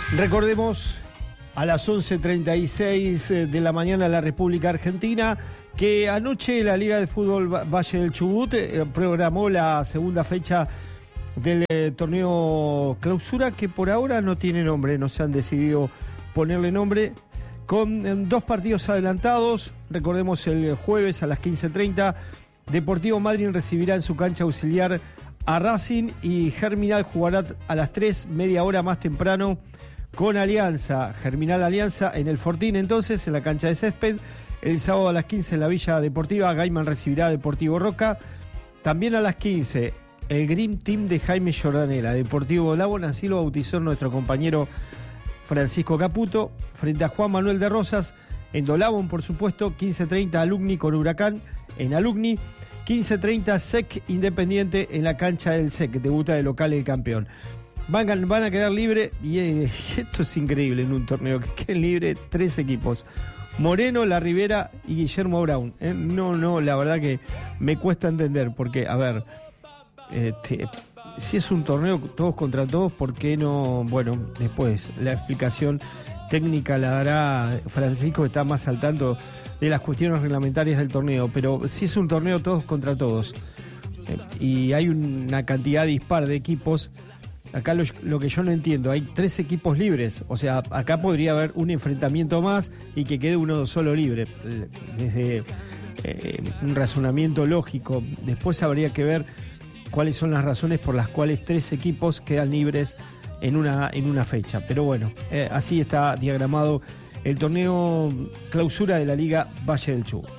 Recordemos a las 11:36 de la mañana en la República Argentina que anoche la Liga de Fútbol Valle del Chubut programó la segunda fecha del torneo clausura, que por ahora no tiene nombre, no se han decidido ponerle nombre, con dos partidos adelantados. Recordemos, el jueves a las 15:30 Deportivo Madryn recibirá en su cancha auxiliar a Racing y Germinal jugará a las 3, media hora más temprano, con Alianza. Germinal Alianza en el Fortín, entonces, en la cancha de césped. El sábado a las 15 en la Villa Deportiva, Gaiman recibirá a Deportivo Roca. También a las 15, el Dream Team de Jaime Jordanela, Deportivo Dolabón, así lo bautizó nuestro compañero Francisco Caputo, frente a Juan Manuel de Rosas, en Dolabón, por supuesto. 15:30 Alumni con Huracán en Alumni. 15:30 SEC Independiente en la cancha del SEC, debuta de local el campeón. Van a quedar libres, y esto es increíble en un torneo, que queden libres 3 equipos: Moreno, La Ribera y Guillermo Brown. No, la verdad que me cuesta entender, porque, a ver, si es un torneo todos contra todos, ¿por qué no? Bueno, después la explicación técnica la dará Francisco, que está más al tanto de las cuestiones reglamentarias del torneo, pero si es un torneo todos contra todos, y hay una cantidad dispar de equipos, acá lo que yo no entiendo, hay 3 equipos libres, o sea, acá podría haber un enfrentamiento más y que quede uno solo libre, desde un razonamiento lógico. Después habría que ver cuáles son las razones por las cuales 3 equipos quedan libres en una fecha. Pero bueno, así está diagramado el torneo clausura de la Liga Valle del Chubut.